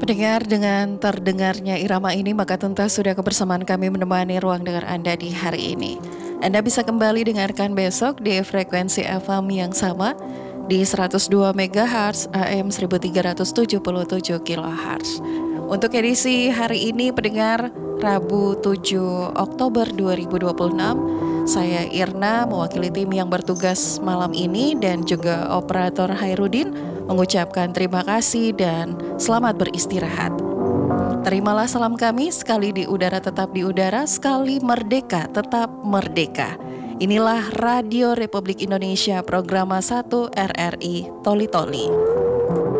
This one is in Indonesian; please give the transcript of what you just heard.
Pendengar, dengan terdengarnya irama ini maka tentu sudah kebersamaan kami menemani ruang dengar Anda di hari ini. Anda bisa kembali dengarkan besok di frekuensi FM yang sama di 102 MHz AM 1377 kHz. Untuk edisi hari ini pendengar Rabu 7 Oktober 2026, saya Irna mewakili tim yang bertugas malam ini dan juga operator Hairudin mengucapkan terima kasih dan selamat beristirahat. Terimalah salam kami, sekali di udara tetap di udara, sekali merdeka tetap merdeka. Inilah Radio Republik Indonesia Programa 1 RRI Toli Toli.